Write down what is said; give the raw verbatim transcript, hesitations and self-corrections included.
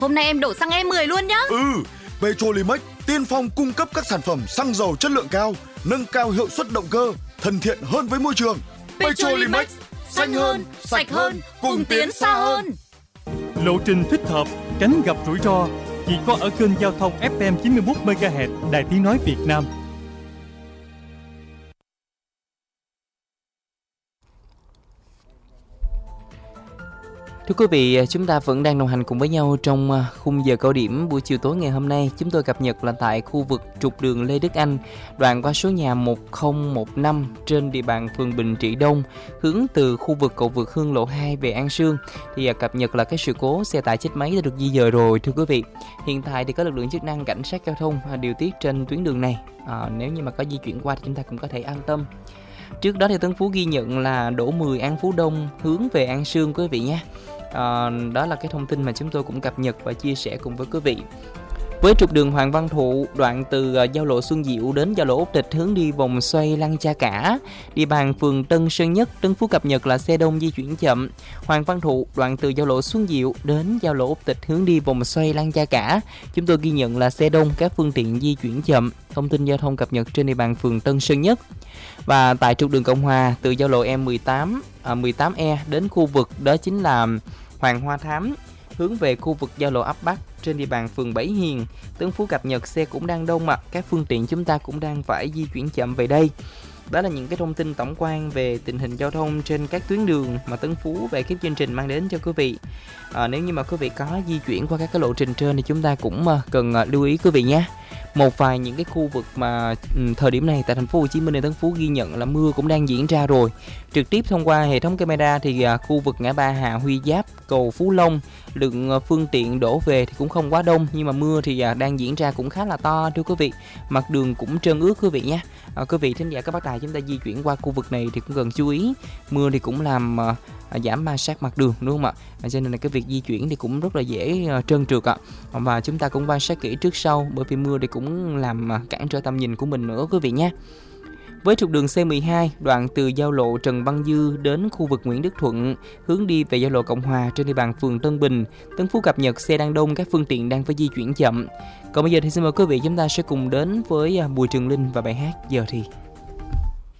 Hôm nay em đổ xăng E mười luôn nhá. Ừ, Petrolimex tiên phong cung cấp các sản phẩm xăng dầu chất lượng cao, nâng cao hiệu suất động cơ, thân thiện hơn với môi trường. Petrolimex, xanh hơn, sạch hơn, cùng tiến xa hơn. Lộ trình thích hợp, tránh gặp rủi ro, chỉ có ở kênh giao thông ép em chín mươi mốt mê ga héc Đài Tiếng nói Việt Nam. Thưa quý vị, chúng ta vẫn đang đồng hành cùng với nhau trong khung giờ cao điểm buổi chiều tối ngày hôm nay. Chúng tôi cập nhật là tại khu vực trục đường Lê Đức Anh, đoạn qua số nhà một không một năm trên địa bàn phường Bình Trị Đông, hướng từ khu vực cầu vượt Hương Lộ hai về An Sương. Thì cập nhật là cái sự cố xe tải chết máy đã được di dời rồi thưa quý vị. Hiện tại thì có lực lượng chức năng cảnh sát giao thông điều tiết trên tuyến đường này. À, nếu như mà có di chuyển qua thì chúng ta cũng có thể an tâm. Trước đó thì Tân Phú ghi nhận là đổ mười An Phú Đông hướng về An Sương quý vị nhé. À, đó là cái thông tin mà chúng tôi cũng cập nhật và chia sẻ cùng với quý vị. Với trục đường Hoàng Văn Thụ, đoạn từ giao lộ Xuân Diệu đến giao lộ Úc Tịch hướng đi vòng xoay Lăng Cha Cả, địa bàn phường Tân Sơn Nhất, Tân Phú cập nhật là xe đông di chuyển chậm. Hoàng Văn Thụ, đoạn từ giao lộ Xuân Diệu đến giao lộ Úc Tịch hướng đi vòng xoay Lăng Cha Cả, chúng tôi ghi nhận là xe đông, các phương tiện di chuyển chậm. Thông tin giao thông cập nhật trên địa bàn phường Tân Sơn Nhất. Và tại trục đường Cộng Hòa, từ giao lộ M mười tám, à, mười tám E đến khu vực đó chính là Hoàng Hoa Thám, hướng về khu vực giao lộ ấp Bắc trên địa bàn phường Bảy Hiền, Tân Phú cập nhật xe cũng đang đông ạ, à. Các phương tiện chúng ta cũng đang phải di chuyển chậm về đây. Đó là những cái thông tin tổng quan về tình hình giao thông trên các tuyến đường mà Tân Phú về cái chương trình mang đến cho quý vị. À, nếu như mà quý vị có di chuyển qua các cái lộ trình trên thì chúng ta cũng cần lưu ý quý vị nhé. Một vài những cái khu vực mà um, thời điểm này tại thành phố Hồ Chí Minh thì Tân Phú ghi nhận là mưa cũng đang diễn ra rồi. Trực tiếp thông qua hệ thống camera thì uh, khu vực ngã ba Hà Huy Giáp, cầu Phú Long, lượng uh, phương tiện đổ về thì cũng không quá đông, nhưng mà mưa thì uh, đang diễn ra cũng khá là to thưa quý vị. Mặt đường cũng trơn ướt quý vị nhé. Uh, quý vị thính giả các bác đài chúng ta di chuyển qua khu vực này thì cũng cần chú ý. Mưa thì cũng làm uh, giảm ma sát mặt đường đúng không ạ? À, cho nên là cái việc di chuyển thì cũng rất là dễ uh, trơn trượt ạ. À. Và chúng ta cũng quan sát kỹ trước sau, bởi vì mưa thì cũng làm uh, cản trở tầm nhìn của mình nữa quý vị nhé. Với trục đường C mười hai, đoạn từ giao lộ Trần Văn Dư đến khu vực Nguyễn Đức Thuận, hướng đi về giao lộ Cộng Hòa trên địa bàn phường Tân Bình, Tân Phú cập nhật xe đang đông, các phương tiện đang phải di chuyển chậm. Còn bây giờ thì xin mời quý vị chúng ta sẽ cùng đến với uh, Bùi Trường Linh và bài hát Giờ Thì.